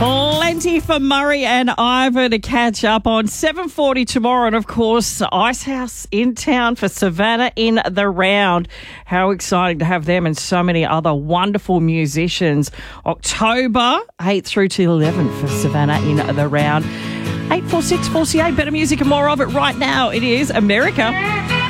Plenty for Murray and Ivor to catch up on. 7:40 tomorrow, and of course, Icehouse in town for Savannah in the Round. How exciting to have them and so many other wonderful musicians. October 8 through to 11 for Savannah in the Round. 846 4CA, better music and more of it right now. It is America.